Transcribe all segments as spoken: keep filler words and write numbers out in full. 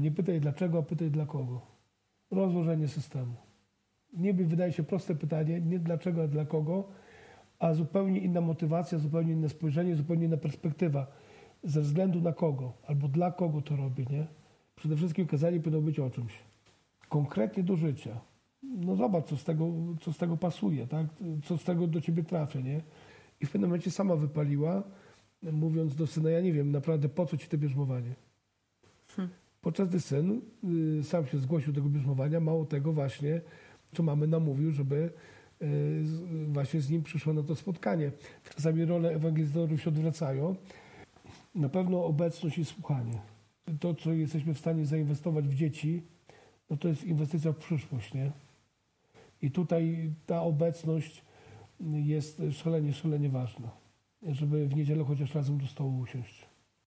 Nie pytaj dlaczego, a pytaj dla kogo. Rozłożenie systemu. Niby wydaje się proste pytanie, nie dlaczego, a dla kogo, a zupełnie inna motywacja, zupełnie inne spojrzenie, zupełnie inna perspektywa. Ze względu na kogo, albo dla kogo to robię, nie? Przede wszystkim kazanie powinno być o czymś. Konkretnie do życia. No zobacz, co z tego, co z tego pasuje, tak? Co z tego do ciebie trafia, nie? I w pewnym momencie sama wypaliła, mówiąc do syna, ja nie wiem, naprawdę po co ci to bierzmowanie? Hmm. Podczas gdy syn y, sam się zgłosił do tego bierzmowania, mało tego właśnie, co mamy namówił, żeby y, właśnie z nim przyszło na to spotkanie. Czasami role ewangelizatorów się odwracają. Na pewno obecność i słuchanie. To, co jesteśmy w stanie zainwestować w dzieci, no to jest inwestycja w przyszłość, nie? I tutaj ta obecność jest szalenie, szalenie ważna, żeby w niedzielę chociaż razem do stołu usiąść.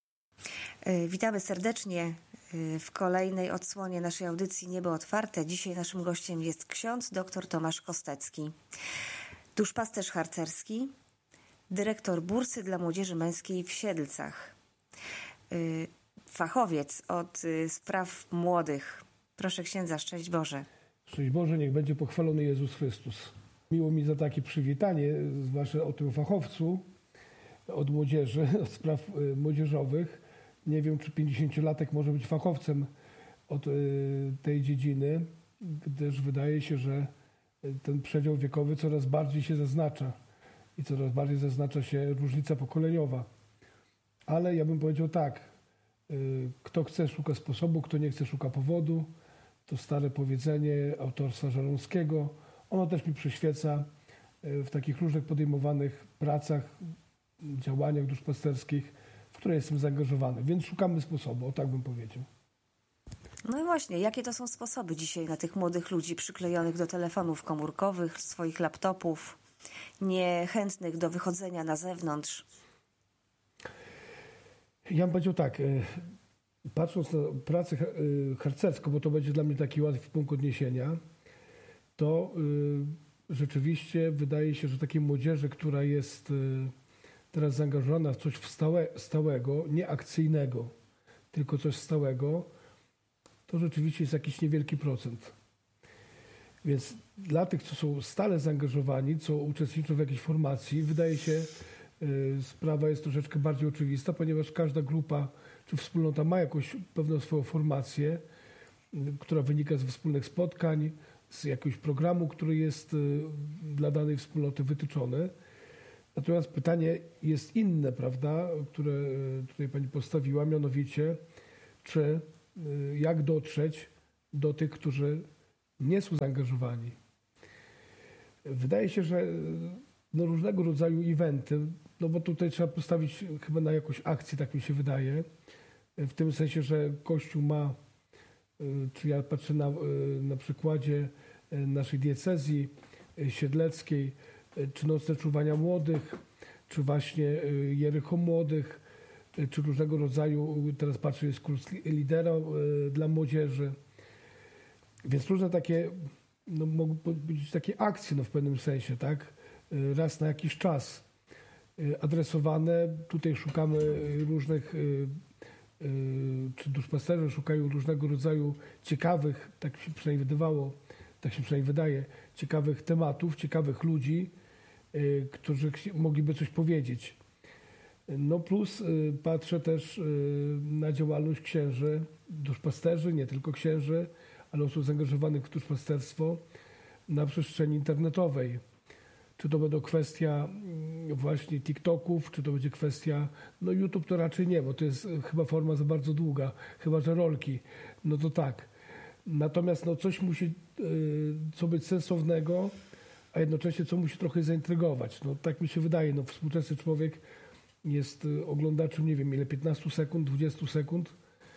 Witamy serdecznie w kolejnej odsłonie naszej audycji Niebo Otwarte. Dzisiaj naszym gościem jest ksiądz dr Tomasz Kostecki, duszpasterz harcerski, dyrektor bursy dla młodzieży męskiej w Siedlcach, fachowiec od spraw młodych. Proszę księdza, szczęść Boże. Szczęść Boże, niech będzie pochwalony Jezus Chrystus. Miło mi za takie przywitanie, zwłaszcza o tym fachowcu od młodzieży, od spraw młodzieżowych. Nie wiem, czy pięćdziesięciolatek może być fachowcem od tej dziedziny, gdyż wydaje się, że ten przedział wiekowy coraz bardziej się zaznacza i coraz bardziej zaznacza się różnica pokoleniowa. Ale ja bym powiedział tak, kto chce, szuka sposobu, kto nie chce, szuka powodu. To stare powiedzenie autorstwa Żaromskiego. Ono też mi przyświeca w takich różnych podejmowanych pracach, działaniach duszpasterskich, w które jestem zaangażowany. Więc szukamy sposobu, o tak bym powiedział. No i właśnie, jakie to są sposoby dzisiaj na tych młodych ludzi przyklejonych do telefonów komórkowych, swoich laptopów, niechętnych do wychodzenia na zewnątrz? Ja bym powiedział tak, patrząc na pracę harcerską, bo to będzie dla mnie taki łatwy punkt odniesienia, to rzeczywiście wydaje się, że takiej młodzieży, która jest teraz zaangażowana w coś stałe, stałego, nie akcyjnego, tylko coś stałego, to rzeczywiście jest jakiś niewielki procent. Więc dla tych, co są stale zaangażowani, co uczestniczą w jakiejś formacji, wydaje się, sprawa jest troszeczkę bardziej oczywista, ponieważ każda grupa czy wspólnota ma jakąś pewną swoją formację, która wynika z wspólnych spotkań, z jakiegoś programu, który jest dla danej wspólnoty wytyczony. Natomiast pytanie jest inne, prawda, które tutaj pani postawiła, mianowicie, czy jak dotrzeć do tych, którzy nie są zaangażowani. Wydaje się, że no różnego rodzaju eventy, no bo tutaj trzeba postawić chyba na jakąś akcję, tak mi się wydaje, w tym sensie, że Kościół ma, czy ja patrzę na, na przykładzie naszej diecezji siedleckiej, czy nocne czuwania młodych, czy właśnie Jericho młodych, czy różnego rodzaju, teraz patrzę, jest kurs lidera dla młodzieży. Więc różne takie, no mogą być takie akcje, no w pewnym sensie, tak? Raz na jakiś czas adresowane. Tutaj szukamy różnych, czy duszpasterze szukają różnego rodzaju ciekawych, tak się przynajmniej wydawało, tak się przynajmniej wydaje, ciekawych tematów, ciekawych ludzi, którzy mogliby coś powiedzieć. No plus patrzę też na działalność księży, duszpasterzy, nie tylko księży, ale osób zaangażowanych w duszpasterstwo na przestrzeni internetowej. Czy to będą kwestia właśnie TikToków, czy to będzie kwestia, no YouTube to raczej nie, bo to jest chyba forma za bardzo długa, chyba że rolki, no to tak. Natomiast no coś musi co być sensownego, a jednocześnie co musi trochę zaintrygować. No tak mi się wydaje, no współczesny człowiek jest oglądaczem, nie wiem ile, piętnaście sekund, dwadzieścia sekund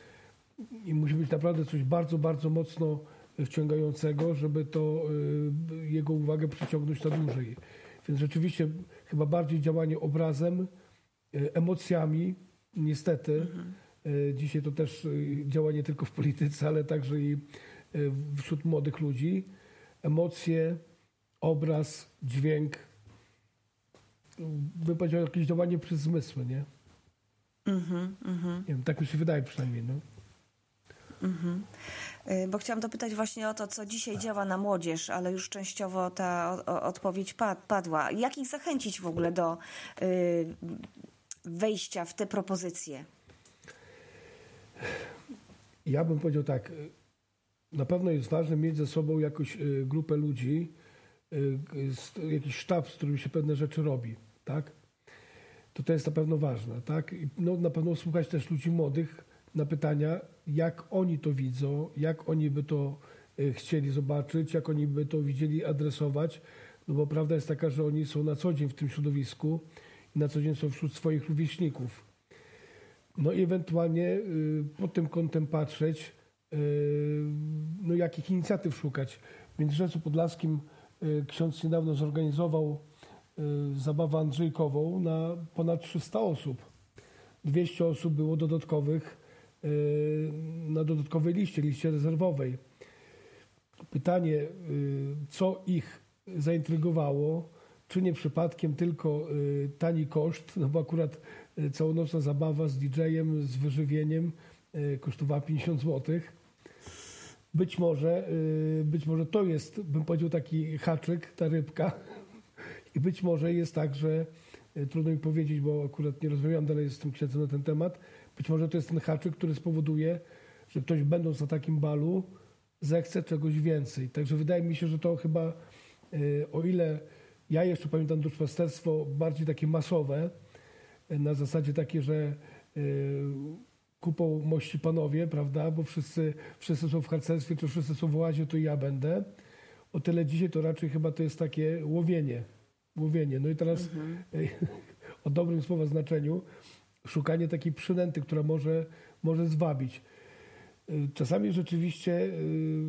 i musi być naprawdę coś bardzo, bardzo mocno wciągającego, żeby to y, jego uwagę przyciągnąć na dłużej. Więc rzeczywiście chyba bardziej działanie obrazem, y, emocjami, niestety. Mhm. Y, dzisiaj to też y, działa nie tylko w polityce, ale także i y, wśród młodych ludzi. Emocje, obraz, dźwięk. Bym powiedział, jakieś działanie przez zmysły, nie? Mhm, mhm. Nie wiem, tak mi się wydaje przynajmniej, no. Mhm. Bo chciałam dopytać właśnie o to, co dzisiaj działa na młodzież, ale już częściowo ta odpowiedź padła. Jak ich zachęcić w ogóle do wejścia w te propozycje? Ja bym powiedział tak, na pewno jest ważne mieć ze sobą jakąś grupę ludzi, jakiś sztab, z którym się pewne rzeczy robi, tak? To to jest na pewno ważne, tak? I no, na pewno słuchać też ludzi młodych na pytania, jak oni to widzą, jak oni by to chcieli zobaczyć, jak oni by to widzieli adresować, no bo prawda jest taka, że oni są na co dzień w tym środowisku i na co dzień są wśród swoich rówieśników. No i ewentualnie y, pod tym kątem patrzeć, y, no jakich inicjatyw szukać. W Międzyrzeczu Podlaskim y, ksiądz niedawno zorganizował y, zabawę andrzejkową na ponad trzysta osób. dwieście osób było dodatkowych y, na dodatkowej liście, liście rezerwowej. Pytanie, y, co ich zaintrygowało, czy nie przypadkiem tylko y, tani koszt, no bo akurat y, całonocna zabawa z didżejem, z wyżywieniem y, kosztowała pięćdziesiąt złotych. Być może, y, być może to jest, bym powiedział, taki haczyk, ta rybka. I być może jest tak, że y, trudno mi powiedzieć, bo akurat nie rozmawiam dalej z tym księdzem na ten temat. Być może to jest ten haczyk, który spowoduje, że ktoś będąc na takim balu zechce czegoś więcej. Także wydaje mi się, że to chyba, y, o ile ja jeszcze pamiętam duszpasterstwo bardziej takie masowe, na zasadzie takie, że y, kupą mości panowie, prawda, bo wszyscy, wszyscy są w harcerstwie, czy wszyscy są w łazie, to i ja będę. O tyle dzisiaj to raczej chyba to jest takie łowienie. łowienie. No i teraz mhm. y, o dobrym słowa znaczeniu szukanie takiej przynęty, która może, może zwabić. Y, czasami rzeczywiście y,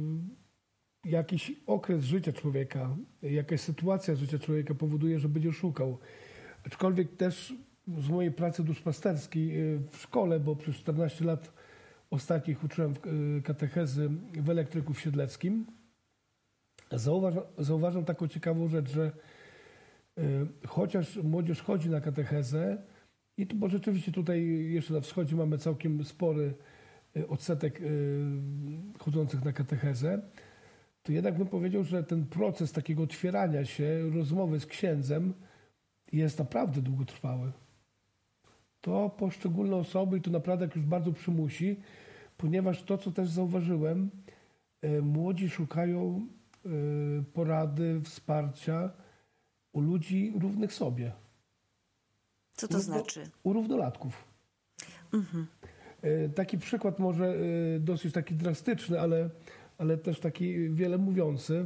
jakiś okres życia człowieka, jakaś sytuacja życia człowieka powoduje, że będzie szukał. Aczkolwiek też z mojej pracy duszpasterskiej w szkole, bo przez czternaście lat ostatnich uczyłem katechezy w Elektryku w Siedleckim, zauważam, zauważam taką ciekawą rzecz, że chociaż młodzież chodzi na katechezę, i to, bo rzeczywiście tutaj jeszcze na wschodzie mamy całkiem spory odsetek chodzących na katechezę, to jednak bym powiedział, że ten proces takiego otwierania się, rozmowy z księdzem jest naprawdę długotrwały. To poszczególne osoby, i to naprawdę jak już bardzo przymusi, ponieważ to, co też zauważyłem, młodzi szukają porady, wsparcia u ludzi równych sobie. Co to Równo, znaczy? U równolatków. Mhm. Taki przykład może dosyć taki drastyczny, ale ale też taki wiele mówiący,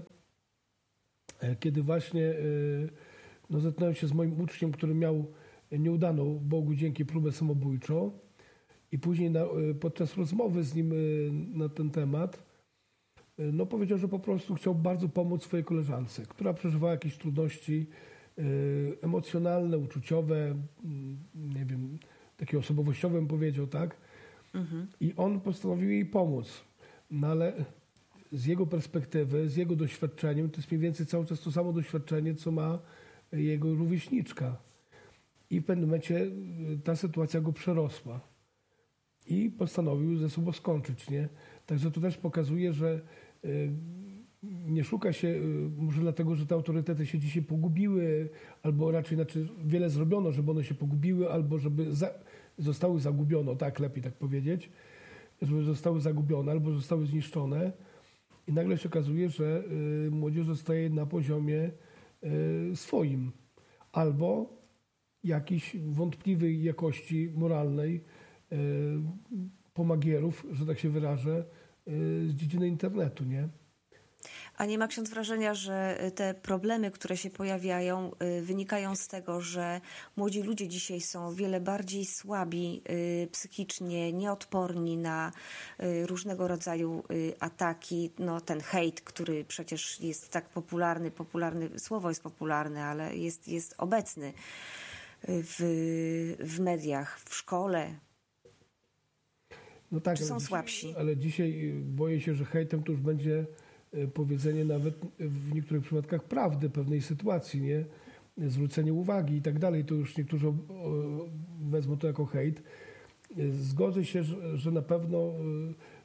kiedy właśnie no, zetknąłem się z moim uczniem, który miał nieudaną, Bogu dzięki, próbę samobójczą i później na, podczas rozmowy z nim na ten temat no, powiedział, że po prostu chciał bardzo pomóc swojej koleżance, która przeżywała jakieś trudności emocjonalne, uczuciowe, nie wiem, takie osobowościowe bym powiedział, tak? Mhm. I on postanowił jej pomóc. No ale z jego perspektywy, z jego doświadczeniem, to jest mniej więcej cały czas to samo doświadczenie, co ma jego rówieśniczka. I w pewnym momencie ta sytuacja go przerosła. I postanowił ze sobą skończyć, nie? Także to też pokazuje, że nie szuka się, może dlatego, że te autorytety się dzisiaj pogubiły, albo raczej znaczy wiele zrobiono, żeby one się pogubiły, albo żeby za, zostały zagubione, tak lepiej tak powiedzieć, żeby zostały zagubione, albo zostały zniszczone. I nagle się okazuje, że y, młodzież zostaje na poziomie y, swoim. Albo jakiejś wątpliwej jakości moralnej y, pomagierów, że tak się wyrażę, y, z dziedziny internetu, nie? A nie ma ksiądz wrażenia, że te problemy, które się pojawiają, wynikają z tego, że młodzi ludzie dzisiaj są o wiele bardziej słabi psychicznie, nieodporni na różnego rodzaju ataki. No, ten hejt, który przecież jest tak popularny, popularny słowo jest popularne, ale jest, jest obecny w, w mediach, w szkole. No tak, Czy są ale słabsi? Dzisiaj, ale dzisiaj boję się, że hejtem to już będzie powiedzenie nawet w niektórych przypadkach prawdy pewnej sytuacji, nie? Zwrócenie uwagi i tak dalej. To już niektórzy wezmą to jako hejt. Zgodzę się, że, że na pewno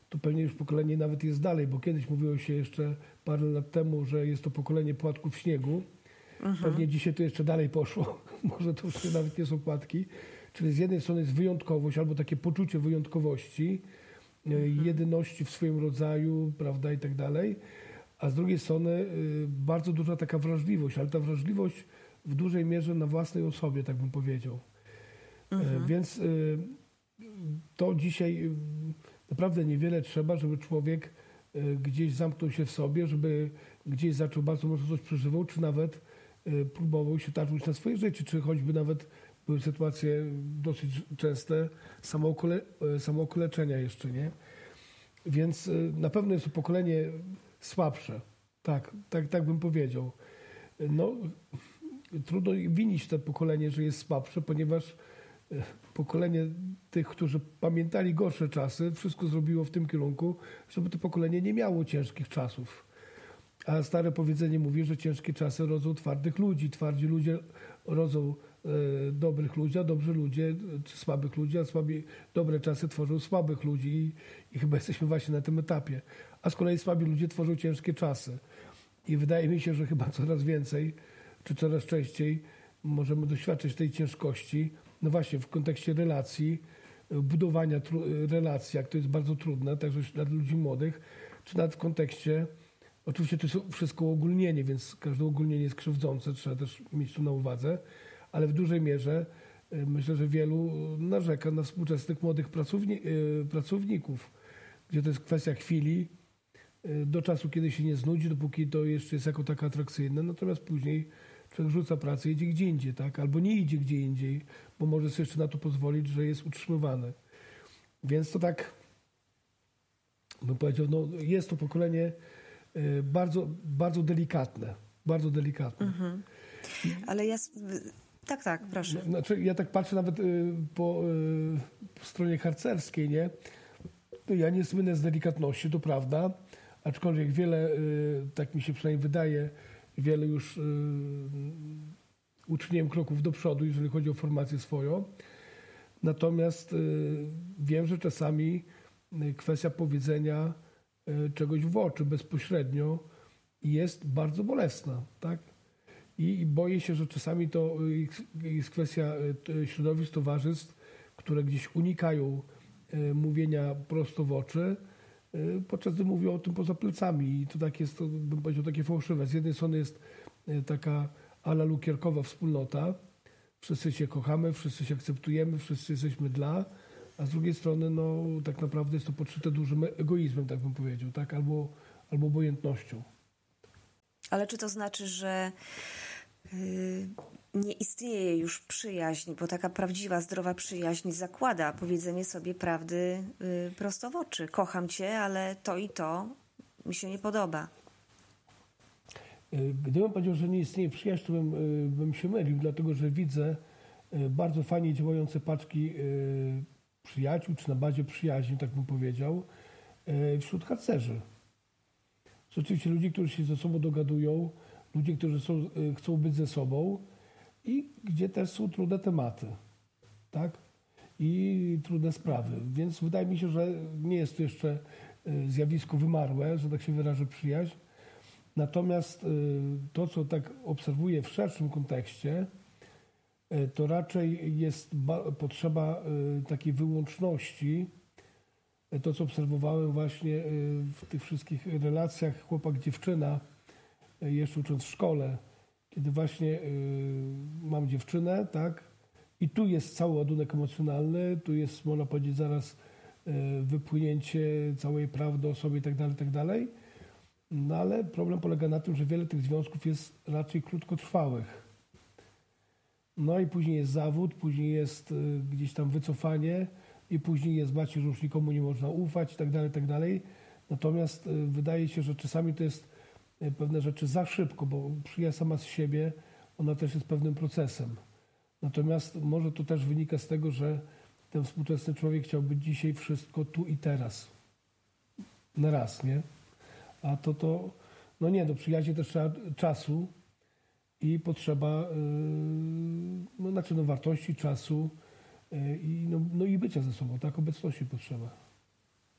to pewnie już pokolenie nawet jest dalej, bo kiedyś mówiło się jeszcze parę lat temu, że jest to pokolenie płatków śniegu. Mhm. Pewnie dzisiaj to jeszcze dalej poszło. Może to już nawet nie są płatki. Czyli z jednej strony jest wyjątkowość albo takie poczucie wyjątkowości, mhm. jedyności w swoim rodzaju, prawda, i tak dalej. A z drugiej strony y, bardzo duża taka wrażliwość, ale ta wrażliwość w dużej mierze na własnej osobie, tak bym powiedział. Mhm. Y, więc y, to dzisiaj y, naprawdę niewiele trzeba, żeby człowiek y, gdzieś zamknął się w sobie, żeby gdzieś zaczął bardzo mocno coś przeżywał, czy nawet y, próbował się targnąć na swoje życie, czy choćby nawet były sytuacje dosyć częste samookole, samookaleczenia jeszcze, nie? Więc y, na pewno jest to pokolenie słabsze. Tak, tak, tak bym powiedział. No, trudno winić to pokolenie, że jest słabsze, ponieważ pokolenie tych, którzy pamiętali gorsze czasy, wszystko zrobiło w tym kierunku, żeby to pokolenie nie miało ciężkich czasów. A stare powiedzenie mówi, że ciężkie czasy rodzą twardych ludzi. Twardzi ludzie rodzą e, dobrych ludzi, a dobrzy ludzie, czy słabych ludzi, a słabi, dobre czasy tworzą słabych ludzi i, i chyba jesteśmy właśnie na tym etapie. A z kolei słabi ludzie tworzą ciężkie czasy. I wydaje mi się, że chyba coraz więcej, czy coraz częściej możemy doświadczyć tej ciężkości, no właśnie w kontekście relacji, budowania tru- relacji, jak to jest bardzo trudne, także dla ludzi młodych, czy nawet w kontekście, oczywiście to jest wszystko uogólnienie, więc każde uogólnienie jest krzywdzące, trzeba też mieć to na uwadze, ale w dużej mierze myślę, że wielu narzeka na współczesnych młodych pracowni- pracowników, gdzie to jest kwestia chwili, do czasu, kiedy się nie znudzi, dopóki to jeszcze jest jako taka atrakcyjne, natomiast później człowiek rzuca pracę i idzie gdzie indziej, tak? Albo nie idzie gdzie indziej, bo może sobie jeszcze na to pozwolić, że jest utrzymywany. Więc to tak, bym powiedział, no jest to pokolenie bardzo, bardzo delikatne. Bardzo delikatne. Mhm. Ale ja... Tak, tak, proszę. Znaczy, ja tak patrzę nawet po, po stronie harcerskiej, nie? Ja nie słynę z delikatności, to prawda, aczkolwiek wiele, tak mi się przynajmniej wydaje, wiele już uczyniłem kroków do przodu, jeżeli chodzi o formację swoją. Natomiast wiem, że czasami kwestia powiedzenia czegoś w oczy bezpośrednio jest bardzo bolesna, tak? I boję się, że czasami to jest kwestia środowisk, towarzystw, które gdzieś unikają mówienia prosto w oczy, podczas gdy mówią o tym poza plecami. I to tak jest, to bym powiedział, takie fałszywe. Z jednej strony jest taka ala lukierkowa wspólnota. Wszyscy się kochamy, wszyscy się akceptujemy, wszyscy jesteśmy dla, a z drugiej strony no, tak naprawdę jest to podszyte dużym egoizmem, tak bym powiedział, tak? Albo, albo obojętnością. Ale czy to znaczy, że yy, nie istnieje już przyjaźń, bo taka prawdziwa, zdrowa przyjaźń zakłada powiedzenie sobie prawdy yy, prosto w oczy. Kocham cię, ale to i to mi się nie podoba. Gdybym powiedział, że nie istnieje przyjaźń, to bym, bym się mylił, dlatego że widzę bardzo fajnie działające paczki przyjaciół, czy na bazie przyjaźni, tak bym powiedział, wśród harcerzy. Rzeczywiście ludzi, którzy się ze sobą dogadują, ludzie, którzy są, chcą być ze sobą i gdzie też są trudne tematy, tak? I trudne sprawy. Więc wydaje mi się, że nie jest to jeszcze zjawisko wymarłe, że tak się wyrażę, przyjaźń. Natomiast to, co tak obserwuję w szerszym kontekście, to raczej jest potrzeba takiej wyłączności. To, co obserwowałem właśnie w tych wszystkich relacjach chłopak-dziewczyna, jeszcze ucząc w szkole, kiedy właśnie mam dziewczynę, tak, i tu jest cały ładunek emocjonalny, tu jest, można powiedzieć, zaraz wypłynięcie całej prawdy o sobie i tak dalej, tak dalej. No ale problem polega na tym, że wiele tych związków jest raczej krótkotrwałych. No i później jest zawód, później jest gdzieś tam wycofanie i później jest bacie, że już nikomu nie można ufać i tak dalej, tak dalej. Natomiast wydaje się, że czasami to jest pewne rzeczy za szybko, bo przyjaźń sama z siebie, ona też jest pewnym procesem. Natomiast może to też wynika z tego, że ten współczesny człowiek chciałby dzisiaj wszystko tu i teraz. Na raz, nie? A to to, no nie, do przyjaźni też trzeba czasu i potrzeba, yy, no znaczy no wartości, czasu yy, i, no, no i bycia ze sobą, tak, obecności potrzeba.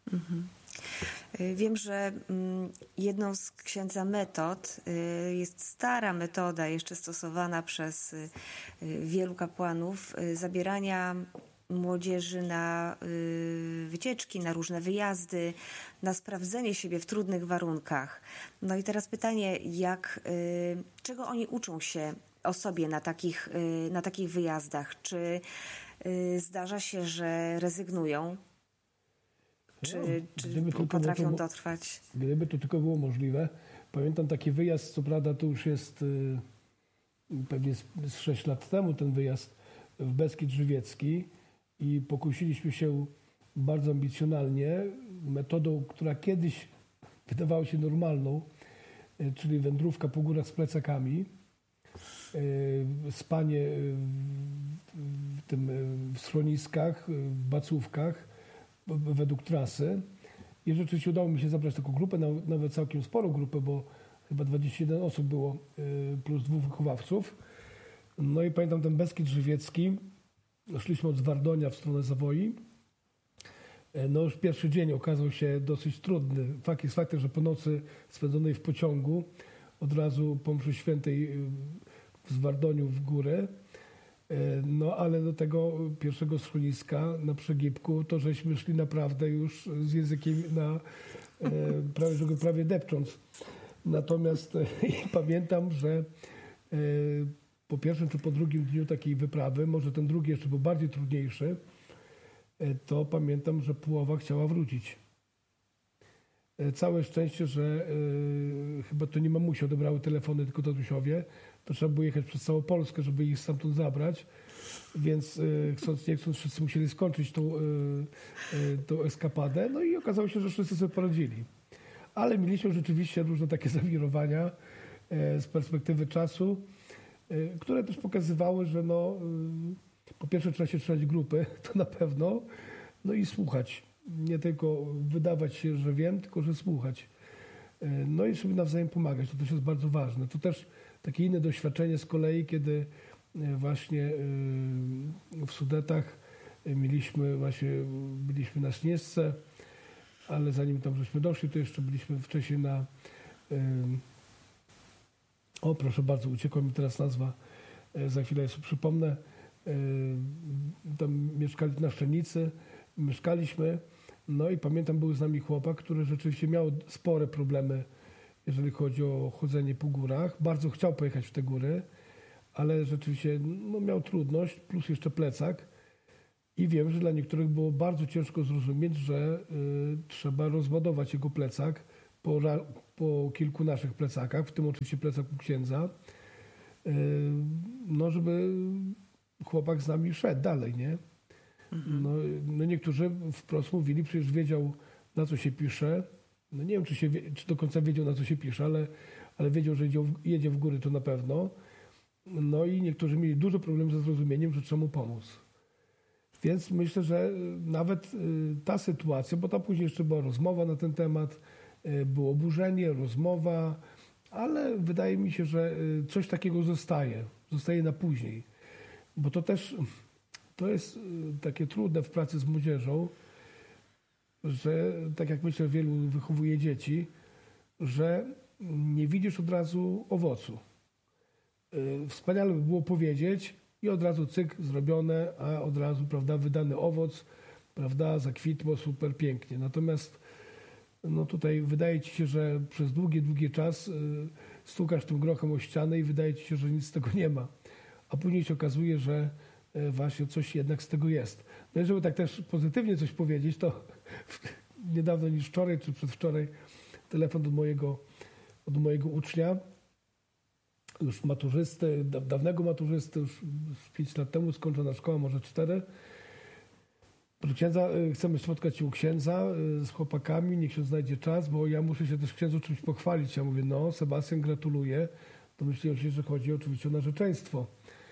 Mhm. Wiem, że jedną z księdza metod jest stara metoda, jeszcze stosowana przez wielu kapłanów, zabierania młodzieży na wycieczki, na różne wyjazdy, na sprawdzenie siebie w trudnych warunkach. No i teraz pytanie, jak, czego oni uczą się o sobie na takich, na takich wyjazdach? Czy zdarza się, że rezygnują? Czy, no, czy potrafią to, dotrwać? Gdyby to tylko było możliwe. Pamiętam taki wyjazd, co prawda to już jest y, pewnie z, z sześć lat temu ten wyjazd w Beskid Żywiecki i pokusiliśmy się bardzo ambicjonalnie metodą, która kiedyś wydawała się normalną, y, czyli wędrówka po górach z plecakami, y, spanie w, w, tym, w schroniskach, w bacówkach, według trasy. I rzeczywiście udało mi się zabrać taką grupę, nawet całkiem sporą grupę, bo chyba dwadzieścia jeden osób było, plus dwóch wychowawców. No i pamiętam ten Beskid Żywiecki. Szliśmy od Zwardonia w stronę Zawoi. No już pierwszy dzień okazał się dosyć trudny. Fakt jest faktem, że po nocy spędzonej w pociągu od razu po mszy świętej w Zwardoniu w górę. No ale do tego pierwszego schroniska na przegibku to żeśmy szli naprawdę już z językiem na prawie, że go prawie depcząc. Natomiast pamiętam, że po pierwszym czy po drugim dniu takiej wyprawy, może ten drugi jeszcze był bardziej trudniejszy, to pamiętam, że połowa chciała wrócić. Całe szczęście, że chyba to nie mamusie odebrały telefony, tylko tatusiowie. To trzeba było jechać przez całą Polskę, żeby ich stamtąd zabrać. Więc y, chcąc nie chcąc, wszyscy musieli skończyć tą, y, y, tą eskapadę. No i okazało się, że wszyscy sobie poradzili. Ale mieliśmy rzeczywiście różne takie zawirowania y, z perspektywy czasu, y, które też pokazywały, że no, y, po pierwsze trzeba się trzymać grupy, to na pewno, no i słuchać. Nie tylko wydawać się, że wiem, tylko że słuchać. Y, no i sobie nawzajem pomagać. To też jest bardzo ważne. To też takie inne doświadczenie z kolei, kiedy właśnie w Sudetach mieliśmy właśnie, byliśmy na Śnieżce, ale zanim tam żeśmy doszli, to jeszcze byliśmy wcześniej na, o proszę bardzo, uciekła mi teraz nazwa, za chwilę sobie przypomnę, tam mieszkali na Szczenicy, mieszkaliśmy, no i pamiętam, był z nami chłopak, który rzeczywiście miał spore problemy, jeżeli chodzi o chodzenie po górach. Bardzo chciał pojechać w te góry, ale rzeczywiście no, miał trudność, plus jeszcze plecak. I wiem, że dla niektórych było bardzo ciężko zrozumieć, że y, trzeba rozładować jego plecak po, po kilku naszych plecakach, w tym oczywiście plecaku księdza, y, no żeby chłopak z nami szedł dalej, nie? Mhm. No, no niektórzy wprost mówili, przecież wiedział, na co się pisze. No nie wiem, czy, się, czy do końca wiedział, na co się pisze, ale, ale wiedział, że jedzie, jedzie w góry, to na pewno. No i niektórzy mieli duży problem ze zrozumieniem, że trzeba mu pomóc. Więc myślę, że nawet ta sytuacja, bo tam później jeszcze była rozmowa na ten temat, było oburzenie, rozmowa, ale wydaje mi się, że coś takiego zostaje, zostaje na później. Bo to też to jest takie trudne w pracy z młodzieżą, że tak jak myślę, wielu wychowuje dzieci, że nie widzisz od razu owocu. Wspaniale by było powiedzieć i od razu cyk, zrobione, a od razu, prawda, wydany owoc, prawda, zakwitło super pięknie. Natomiast no tutaj wydaje ci się, że przez długi, długi czas y, stukasz tym grochem o ścianę i wydaje ci się, że nic z tego nie ma. A później się okazuje, że y, właśnie coś jednak z tego jest. No i żeby tak też pozytywnie coś powiedzieć, to niedawno niż wczoraj czy przedwczoraj telefon od mojego, od mojego ucznia, już maturzysty, dawnego maturzysty, już pięć lat temu skończona szkoła, może cztery. Proszę księdza, chcemy spotkać się u księdza z chłopakami, niech ksiądz znajdzie czas, bo ja muszę się też księdzu czymś pochwalić. Ja mówię, no Sebastian, gratuluję. Domyśliłem się, że chodzi oczywiście o narzeczeństwo.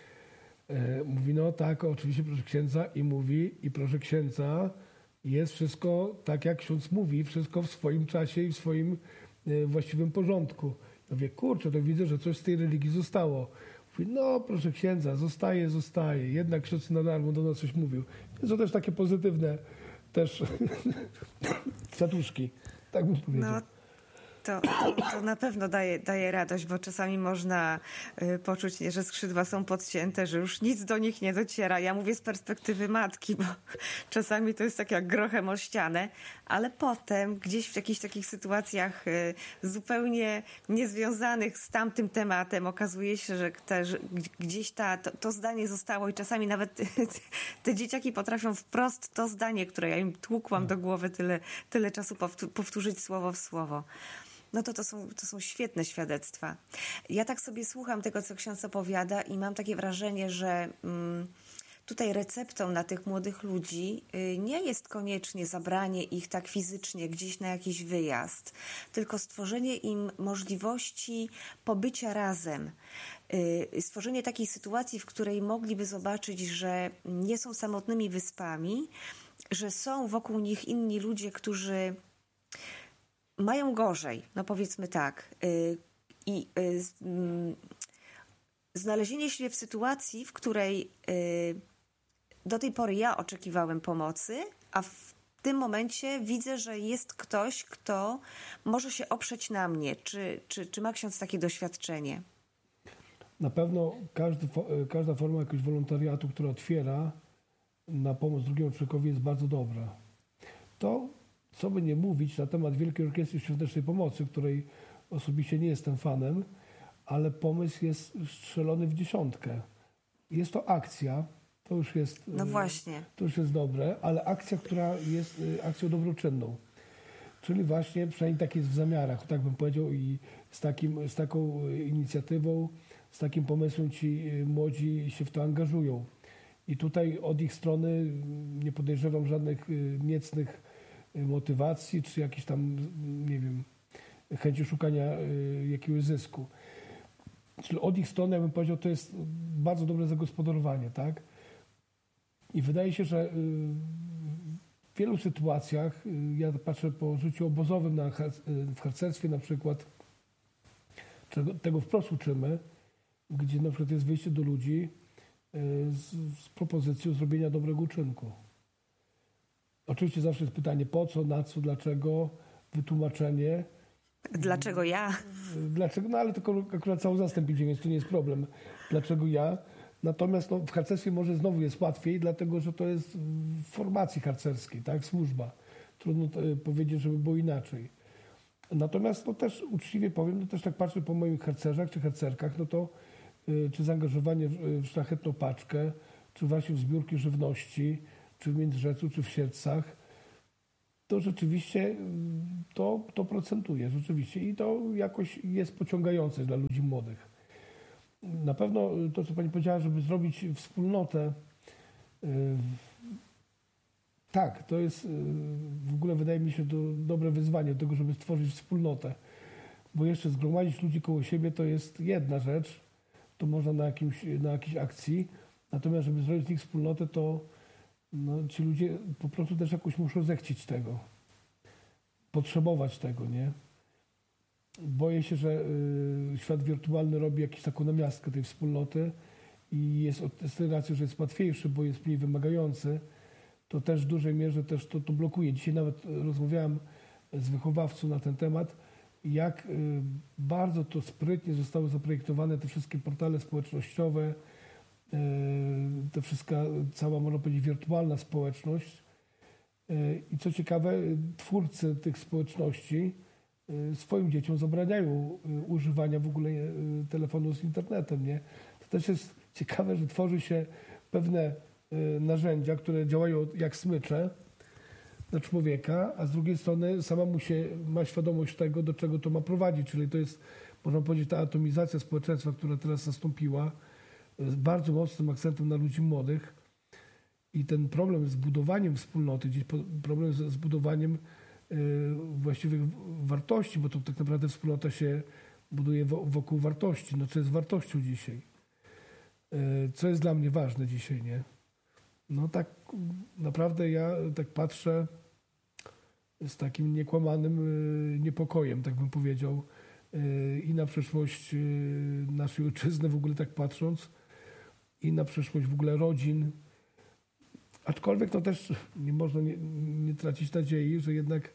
Mówi, no tak, oczywiście proszę księdza i mówi, i proszę księdza, jest wszystko tak, jak ksiądz mówi, wszystko w swoim czasie i w swoim właściwym porządku. Ja mówię, kurczę, to widzę, że coś z tej religii zostało. Mówi, no proszę księdza, zostaje, zostaje. Jednak ksiądz na darmo do nas coś mówił. Więc to też takie pozytywne też kwiatuszki, tak bym powiedział. No. To, to, to na pewno daje, daje radość, bo czasami można y, poczuć, nie, że skrzydła są podcięte, że już nic do nich nie dociera. Ja mówię z perspektywy matki, bo czasami to jest tak jak grochem o ścianę, ale potem gdzieś w jakichś takich sytuacjach y, zupełnie niezwiązanych z tamtym tematem okazuje się, że też gdzieś ta, to, to zdanie zostało i czasami nawet te dzieciaki potrafią wprost to zdanie, które ja im tłukłam do głowy tyle, tyle czasu powtórzyć słowo w słowo. No to to są, to są świetne świadectwa. Ja tak sobie słucham tego, co ksiądz opowiada i mam takie wrażenie, że mm, tutaj receptą na tych młodych ludzi y, nie jest koniecznie zabranie ich tak fizycznie gdzieś na jakiś wyjazd, tylko stworzenie im możliwości pobycia razem. Y, stworzenie takiej sytuacji, w której mogliby zobaczyć, że nie są samotnymi wyspami, że są wokół nich inni ludzie, którzy mają gorzej, no powiedzmy tak. I znalezienie się w sytuacji, w której do tej pory ja oczekiwałem pomocy, a w tym momencie widzę, że jest ktoś, kto może się oprzeć na mnie. Czy, czy, czy ma ksiądz takie doświadczenie? Na pewno każdy, każda forma jakiegoś wolontariatu, która otwiera na pomoc drugiemu człowiekowi, jest bardzo dobra. To, co by nie mówić na temat Wielkiej Orkiestry Świątecznej Pomocy, której osobiście nie jestem fanem, ale pomysł jest strzelony w dziesiątkę. Jest to akcja, to już jest, no właśnie. To już jest dobre, ale akcja, która jest akcją dobroczynną. Czyli właśnie, przynajmniej tak jest w zamiarach, tak bym powiedział, i z, takim, z taką inicjatywą, z takim pomysłem ci młodzi się w to angażują. I tutaj od ich strony nie podejrzewam żadnych niecnych motywacji, czy jakiejś tam, nie wiem, chęci szukania jakiegoś zysku. Czyli od ich strony, ja bym powiedział, to jest bardzo dobre zagospodarowanie, tak? I wydaje się, że w wielu sytuacjach, ja patrzę po życiu obozowym na, w harcerstwie na przykład, czego, tego wprost uczymy, gdzie na przykład jest wyjście do ludzi z, z propozycją zrobienia dobrego uczynku. Oczywiście zawsze jest pytanie po co, na co, dlaczego, wytłumaczenie. Dlaczego ja? Dlaczego? No ale to akurat cały zastęp idzie, więc to nie jest problem. Dlaczego ja? Natomiast no, w harcerstwie może znowu jest łatwiej, dlatego że to jest w formacji harcerskiej, tak, służba. Trudno powiedzieć, żeby było inaczej. Natomiast no, też uczciwie powiem, no, też tak patrzę po moich harcerzach czy harcerkach, no to y, czy zaangażowanie w, w szlachetną paczkę, czy właśnie w zbiórki żywności, czy w Międzyrzeczu, czy w Siedlcach, to rzeczywiście to, to procentuje, rzeczywiście. I to jakoś jest pociągające dla ludzi młodych. Na pewno to, co pani powiedziała, żeby zrobić wspólnotę, yy, tak, to jest yy, w ogóle wydaje mi się to dobre wyzwanie do tego, żeby stworzyć wspólnotę. Bo jeszcze zgromadzić ludzi koło siebie to jest jedna rzecz, to można na, jakimś, na jakiejś akcji, natomiast żeby zrobić z nich wspólnotę, to no, ci ludzie po prostu też jakoś muszą zechcieć tego, potrzebować tego, nie? Boję się, że y, świat wirtualny robi jakąś taką namiastkę tej wspólnoty i jest z tej racji, że jest łatwiejszy, bo jest mniej wymagający, to też w dużej mierze też to, to blokuje. Dzisiaj nawet rozmawiałem z wychowawcą na ten temat, jak y, bardzo to sprytnie zostały zaprojektowane te wszystkie portale społecznościowe, to wszystka, cała, można powiedzieć, wirtualna społeczność. I co ciekawe, twórcy tych społeczności swoim dzieciom zabraniają używania w ogóle telefonu z internetem, nie? To też jest ciekawe, że tworzy się pewne narzędzia, które działają jak smycze na człowieka, a z drugiej strony sama mu się ma świadomość tego, do czego to ma prowadzić. Czyli to jest, można powiedzieć, ta atomizacja społeczeństwa, która teraz nastąpiła, z bardzo mocnym akcentem na ludzi młodych i ten problem z budowaniem wspólnoty, gdzieś problem z budowaniem y, właściwych wartości, bo to tak naprawdę wspólnota się buduje wokół wartości. No co jest wartością dzisiaj? Y, co jest dla mnie ważne dzisiaj, nie? No tak naprawdę ja tak patrzę z takim niekłamanym y, niepokojem, tak bym powiedział, y, i na przyszłość y, naszej ojczyzny w ogóle tak patrząc, i na przyszłość w ogóle rodzin. Aczkolwiek to też nie można nie, nie tracić nadziei, że jednak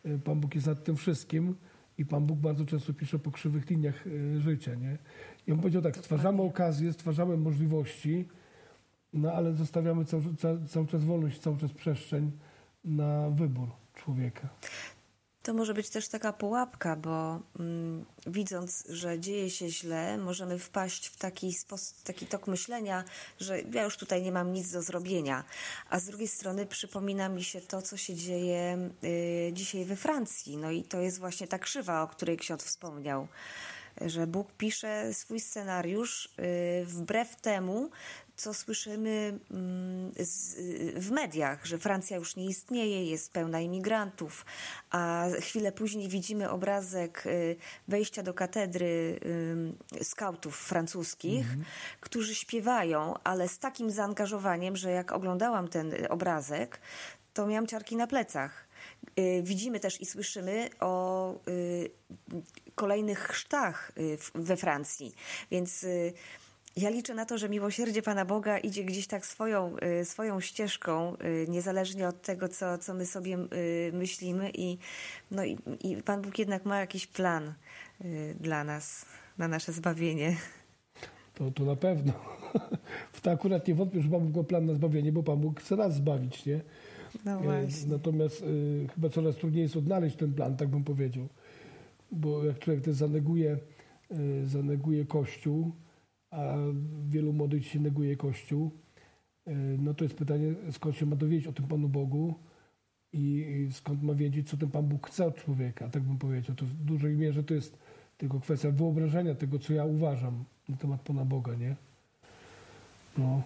Pan Bóg jest nad tym wszystkim i Pan Bóg bardzo często pisze po krzywych liniach życia. Nie? Ja bym powiedział tak, stwarzamy okazje, stwarzamy możliwości, no ale zostawiamy cały, cały, cały czas wolność, cały czas przestrzeń na wybór człowieka. To może być też taka pułapka, bo mm, widząc, że dzieje się źle, możemy wpaść w taki sposób, taki tok myślenia, że ja już tutaj nie mam nic do zrobienia. A z drugiej strony przypomina mi się to, co się dzieje y, dzisiaj we Francji. No i to jest właśnie ta krzywa, o której ksiądz wspomniał, że Bóg pisze swój scenariusz y, wbrew temu, co słyszymy z, w mediach, że Francja już nie istnieje, jest pełna imigrantów, a chwilę później widzimy obrazek wejścia do katedry skautów francuskich, mhm. którzy śpiewają, ale z takim zaangażowaniem, że jak oglądałam ten obrazek, to miałam ciarki na plecach. Widzimy też i słyszymy o kolejnych chrztach we Francji, więc ja liczę na to, że miłosierdzie Pana Boga idzie gdzieś tak swoją, swoją ścieżką, niezależnie od tego, co, co my sobie myślimy i, no i, i Pan Bóg jednak ma jakiś plan dla nas, na nasze zbawienie. To, to na pewno. W to akurat nie wątpię, że Pan Bóg ma plan na zbawienie, bo Pan Bóg chce nas zbawić, nie? No właśnie. Natomiast y, chyba coraz trudniej jest odnaleźć ten plan, tak bym powiedział. Bo jak człowiek też zaneguje, y, zaneguje Kościół, a wielu młodych się neguje Kościół, no to jest pytanie, skąd się ma dowiedzieć o tym Panu Bogu i skąd ma wiedzieć, co ten Pan Bóg chce od człowieka, tak bym powiedział. To w dużej mierze to jest tylko kwestia wyobrażenia tego, co ja uważam na temat Pana Boga, nie? No.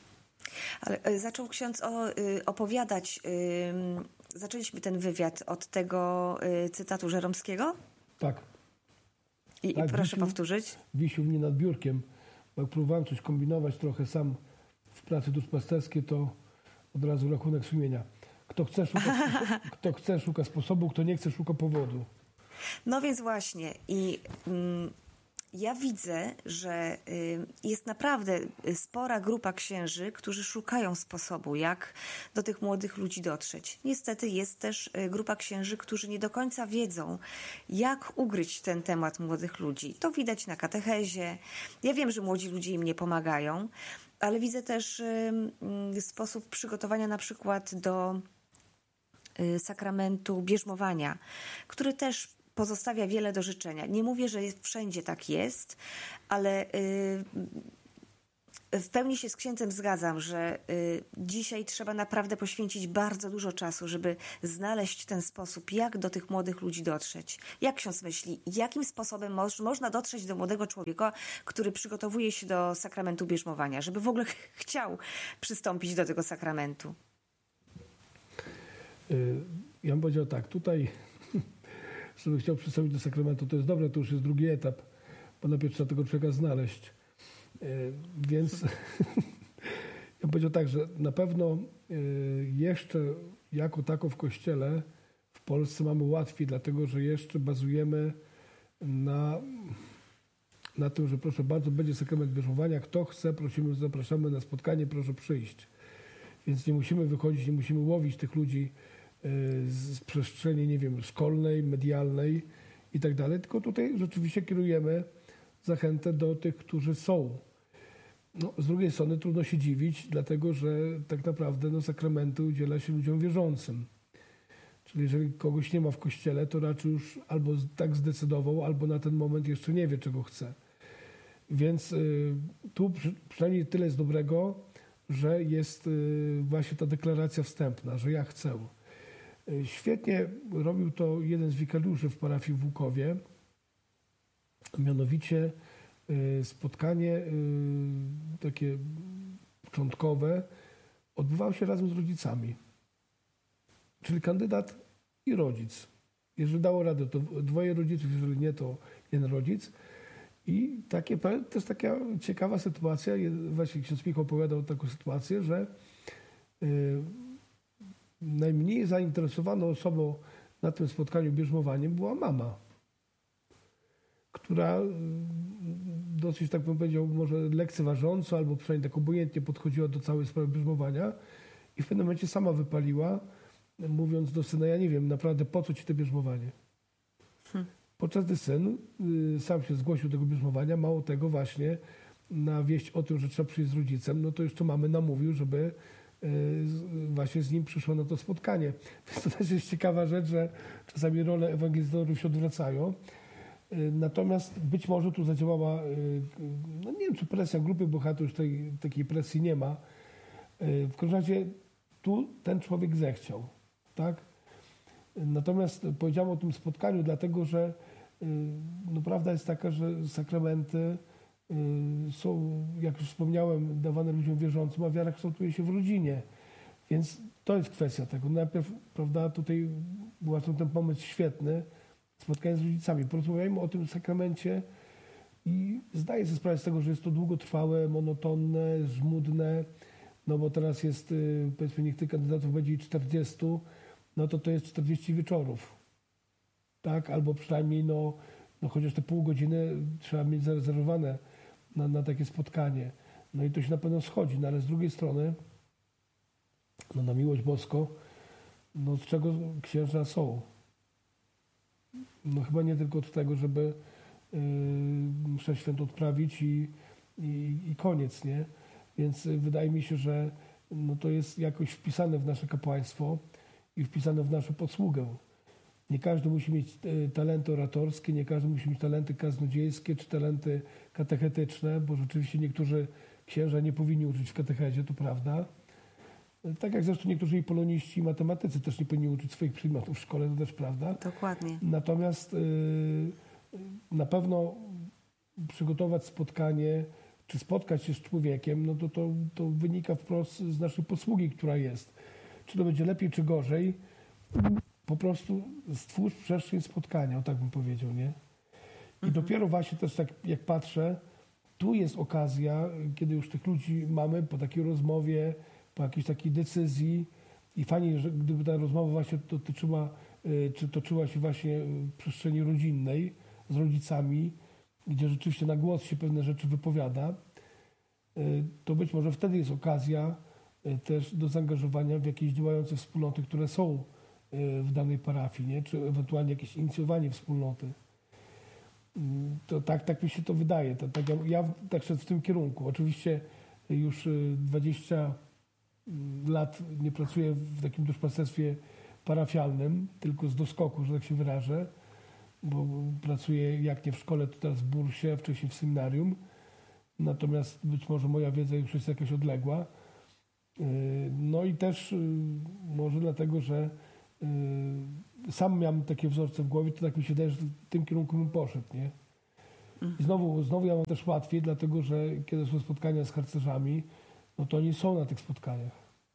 Ale zaczął ksiądz opowiadać, zaczęliśmy ten wywiad od tego cytatu Żeromskiego? Tak. I, tak, i proszę wisił, powtórzyć. Wisił mnie nad biurkiem. Jak próbowałem coś kombinować trochę sam w pracy duszpasterskiej, to od razu rachunek sumienia. Kto chce, szuka sposobu, kto chce, szuka sposobu, kto nie chce, szuka powodu. No więc właśnie. I mm, ja widzę, że y, jest naprawdę spora grupa księży, którzy szukają sposobu, jak do tych młodych ludzi dotrzeć. Niestety jest też grupa księży, którzy nie do końca wiedzą, jak ugryźć ten temat młodych ludzi. To widać na katechezie. Ja wiem, że młodzi ludzie im nie pomagają, ale widzę też y, y, sposób przygotowania na przykład do y, sakramentu bierzmowania, który też pozostawia wiele do życzenia. Nie mówię, że jest, wszędzie tak jest, ale yy, w pełni się z księdzem zgadzam, że yy, dzisiaj trzeba naprawdę poświęcić bardzo dużo czasu, żeby znaleźć ten sposób, jak do tych młodych ludzi dotrzeć. Jak ksiądz myśli, jakim sposobem moż, można dotrzeć do młodego człowieka, który przygotowuje się do sakramentu bierzmowania, żeby w ogóle ch- chciał przystąpić do tego sakramentu? Yy, ja bym powiedział tak, tutaj żeby chciał przystąpić do sakramentu, to jest dobre, to już jest drugi etap, bo najpierw trzeba tego człowieka znaleźć. Yy, więc ja bym powiedział tak, że na pewno yy, jeszcze jako tako w Kościele w Polsce mamy łatwiej, dlatego że jeszcze bazujemy na, na tym, że proszę bardzo, będzie sakrament bierzmowania. Kto chce, prosimy, zapraszamy na spotkanie, proszę przyjść. Więc nie musimy wychodzić, nie musimy łowić tych ludzi z przestrzeni, nie wiem, szkolnej, medialnej i tak dalej, tylko tutaj rzeczywiście kierujemy zachętę do tych, którzy są. No, z drugiej strony trudno się dziwić, dlatego że tak naprawdę no, sakramentu udziela się ludziom wierzącym. Czyli jeżeli kogoś nie ma w Kościele, to raczej już albo tak zdecydował, albo na ten moment jeszcze nie wie, czego chce. Więc y, tu przy, przynajmniej tyle jest dobrego, że jest y, właśnie ta deklaracja wstępna, że ja chcę. Świetnie robił to jeden z wikariuszy w parafii w Łukowie. Mianowicie spotkanie takie początkowe odbywało się razem z rodzicami. Czyli kandydat i rodzic. Jeżeli dało radę, to dwoje rodziców, jeżeli nie, to jeden rodzic. I takie, to jest taka ciekawa sytuacja. Właśnie ksiądz Michał opowiadał taką sytuację, że najmniej zainteresowaną osobą na tym spotkaniu bierzmowaniem była mama, która dosyć, tak bym powiedział, może lekceważąco albo przynajmniej tak obojętnie podchodziła do całej sprawy bierzmowania i w pewnym momencie sama wypaliła, mówiąc do syna, ja nie wiem naprawdę po co ci to bierzmowanie. Hmm. Podczas gdy syn y, sam się zgłosił do tego bierzmowania, mało tego właśnie na wieść o tym, że trzeba przyjść z rodzicem, no to jeszcze mamy namówił, żeby y, właśnie z nim przyszło na to spotkanie. Więc to też jest ciekawa rzecz, że czasami role ewangelizatorów się odwracają. Y, natomiast być może tu zadziałała, y, no nie wiem czy presja grupy, bo chyba tu już tej, takiej presji nie ma. Y, w każdym razie tu ten człowiek zechciał, tak? Natomiast powiedziałem o tym spotkaniu, dlatego że no, prawda jest taka, że sakramenty są, jak już wspomniałem, dawane ludziom wierzącym, a wiara kształtuje się w rodzinie. Więc to jest kwestia tego. Najpierw, prawda, tutaj był ten pomysł świetny, spotkanie z rodzicami. Porozmawiajmy o tym sakramencie i zdaję sobie sprawę z tego, że jest to długotrwałe, monotonne, żmudne, no bo teraz jest, powiedzmy, niech tych kandydatów będzie czterdziestu, no to to jest czterdzieści wieczorów, tak? Albo przynajmniej, no, no chociaż te pół godziny trzeba mieć zarezerwowane na, na takie spotkanie. No i to się na pewno schodzi, no ale z drugiej strony, no na miłość boską, no z czego księża są? No chyba nie tylko od tego, żeby yy, mszę świętą odprawić i, i, i koniec, nie? Więc wydaje mi się, że no to jest jakoś wpisane w nasze kapłaństwo i wpisane w naszą posługę. Nie każdy musi mieć talenty oratorskie, nie każdy musi mieć talenty kaznodziejskie czy talenty katechetyczne, bo rzeczywiście niektórzy księża nie powinni uczyć w katechezie, to prawda. Tak jak zresztą niektórzy i poloniści, i matematycy też nie powinni uczyć swoich przedmiotów w szkole, to też prawda. Dokładnie. Natomiast yy, na pewno przygotować spotkanie, czy spotkać się z człowiekiem, no to, to, to wynika wprost z naszej posługi, która jest. Czy to będzie lepiej, czy gorzej, po prostu stwórz przestrzeń spotkania, o tak bym powiedział, nie? I mhm. dopiero właśnie też tak jak patrzę, tu jest okazja, kiedy już tych ludzi mamy po takiej rozmowie, po jakiejś takiej decyzji i fajnie, że gdyby ta rozmowa właśnie dotyczyła, czy toczyła się właśnie w przestrzeni rodzinnej z rodzicami, gdzie rzeczywiście na głos się pewne rzeczy wypowiada, to być może wtedy jest okazja też do zaangażowania w jakieś działające wspólnoty, które są w danej parafii, nie? Czy ewentualnie jakieś inicjowanie wspólnoty. To tak, tak mi się to wydaje. To, tak, ja, ja tak szedł w tym kierunku. Oczywiście już dwadzieścia lat nie pracuję w takim duszpasterstwie parafialnym, tylko z doskoku, że tak się wyrażę, bo pracuję jak nie w szkole, to teraz w bursie, wcześniej w seminarium. Natomiast być może moja wiedza już jest jakaś odległa. No i też może dlatego, że sam miałem takie wzorce w głowie, to tak mi się wydaje, że w tym kierunku bym poszedł, nie? I znowu, znowu ja mam też łatwiej, dlatego że kiedy są spotkania z harcerzami, no to oni są na tych spotkaniach.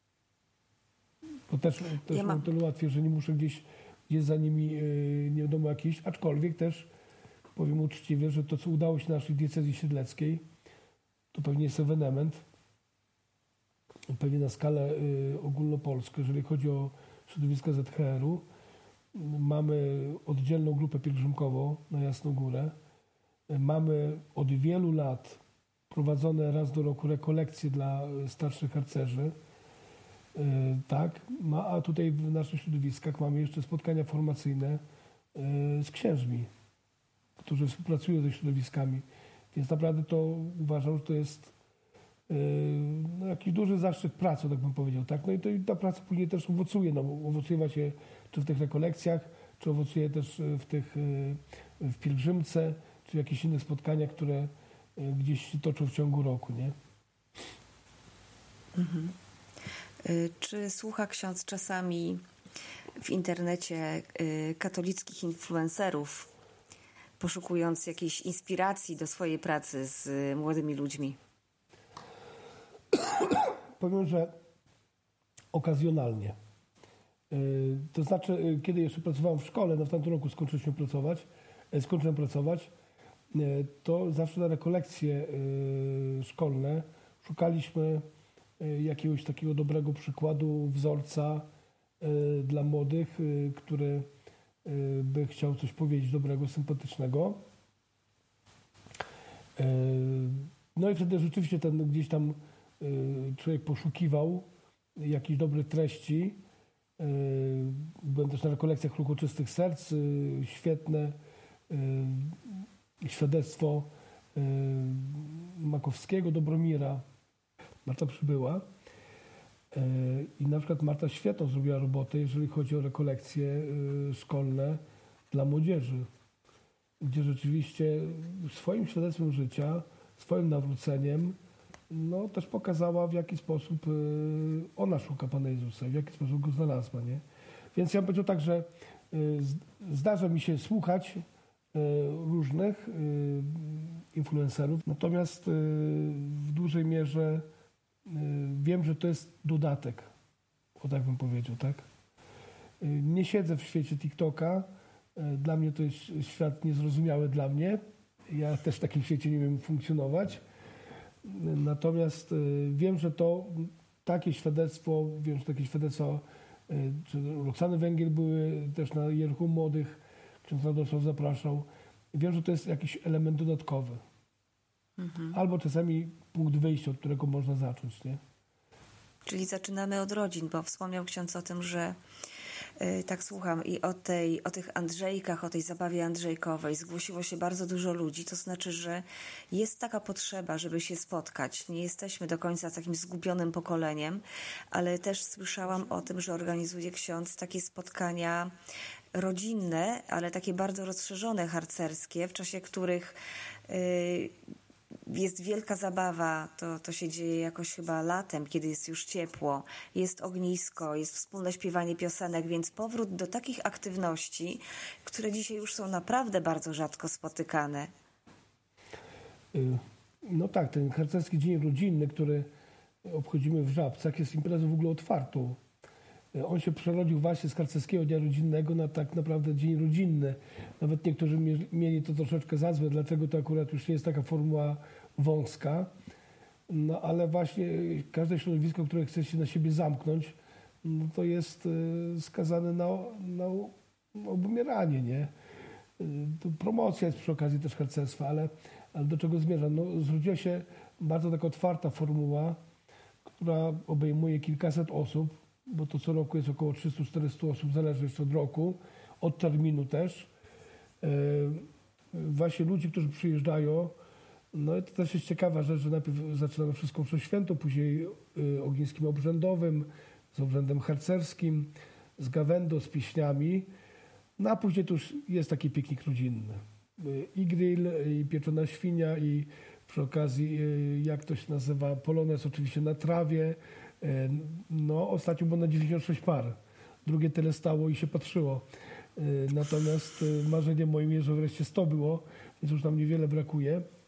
To też, też ja mam tyle łatwiej, że nie muszę gdzieś, gdzieś za nimi yy, nie wiadomo jakiś, aczkolwiek też powiem uczciwie, że to, co udało się naszej diecezji siedleckiej, to pewnie jest ewenement, pewnie na skalę y, ogólnopolską, jeżeli chodzi o środowiska Z H R u. Mamy oddzielną grupę pielgrzymkową na Jasną Górę. Mamy od wielu lat prowadzone raz do roku rekolekcje dla starszych harcerzy. Y, tak, ma, a tutaj w naszych środowiskach mamy jeszcze spotkania formacyjne y, z księżmi, którzy współpracują ze środowiskami. Więc naprawdę to uważam, że to jest no, jakiś duży zaszczyt pracy, tak bym powiedział. Tak? No i, to, i ta praca później też owocuje. No, owocuje właśnie czy w tych rekolekcjach, czy owocuje też w tych w pielgrzymce, czy w jakichś innych spotkaniach, które gdzieś się toczą w ciągu roku, nie? Mhm. Czy słucha ksiądz czasami w internecie katolickich influencerów, poszukując jakiejś inspiracji do swojej pracy z młodymi ludźmi? Powiem, że okazjonalnie. To znaczy, kiedy jeszcze pracowałem w szkole, no w tamtym roku skończyliśmy pracować, skończyłem pracować, to zawsze na rekolekcje szkolne szukaliśmy jakiegoś takiego dobrego przykładu, wzorca dla młodych, który by chciał coś powiedzieć dobrego, sympatycznego. No i wtedy rzeczywiście ten gdzieś tam człowiek poszukiwał jakichś dobrych treści, Byłem też na rekolekcjach Ruchu Czystych Serc, świetne świadectwo Makowskiego, Dobromira. Marta przybyła i na przykład Marta świetną zrobiła robotę, jeżeli chodzi o rekolekcje szkolne dla młodzieży, gdzie rzeczywiście swoim świadectwem życia, swoim nawróceniem, no też pokazała, w jaki sposób ona szuka Pana Jezusa, w jaki sposób Go znalazła, nie? Więc ja bym powiedział tak, że zdarza mi się słuchać różnych influencerów, natomiast w dużej mierze wiem, że to jest dodatek, o tak bym powiedział, tak? Nie siedzę w świecie TikToka, dla mnie to jest świat niezrozumiały dla mnie, ja też w takim świecie nie wiem funkcjonować, natomiast wiem, że to takie świadectwo, wiem, że takie świadectwa czy Roxany Węgiel były też na Jerichu Młodych, ksiądz Radosław zapraszał. Wiem, że to jest jakiś element dodatkowy. Mhm. Albo czasami punkt wyjścia, od którego można zacząć, nie? Czyli zaczynamy od rodzin, bo wspomniał ksiądz o tym, że yy, tak słucham i o, tej, o tych Andrzejkach, o tej zabawie andrzejkowej zgłosiło się bardzo dużo ludzi. To znaczy, że jest taka potrzeba, żeby się spotkać. Nie jesteśmy do końca takim zgubionym pokoleniem, ale też słyszałam o tym, że organizuje ksiądz takie spotkania rodzinne, ale takie bardzo rozszerzone, harcerskie, w czasie których yy, jest wielka zabawa, to, to się dzieje jakoś chyba latem, kiedy jest już ciepło, jest ognisko, jest wspólne śpiewanie piosenek, więc powrót do takich aktywności, które dzisiaj już są naprawdę bardzo rzadko spotykane. No tak, ten harcerski dzień rodzinny, który obchodzimy w Żabcach, jest imprezą w ogóle otwartą. On się przerodził właśnie z harcerskiego dnia rodzinnego na tak naprawdę dzień rodzinny. Nawet niektórzy mieli to troszeczkę za złe, dlaczego to akurat już nie jest taka formuła wąska. No ale właśnie każde środowisko, które chce się na siebie zamknąć, no to jest skazane na, na obumieranie, nie? To promocja jest przy okazji też harcerstwa, ale, ale do czego zmierzam? No, zrodziła się bardzo taka otwarta formuła, która obejmuje kilkaset osób, bo to co roku jest około trzysta czterysta osób, zależy jeszcze od roku, od terminu też. Właśnie ludzi, którzy przyjeżdżają, no i to też jest ciekawa rzecz, że najpierw zaczynamy wszystko przez święto, później ogniskiem obrzędowym, z obrzędem harcerskim, z gawędą, z pieśniami, no a później to już jest taki piknik rodzinny. I grill, i pieczona świnia, i przy okazji, jak to się nazywa, polonez oczywiście na trawie. No, ostatnio było na dziewięćdziesiąt sześć par. Drugie tyle stało i się patrzyło. Natomiast marzeniem moim jest, że wreszcie sto było, więc już nam niewiele brakuje.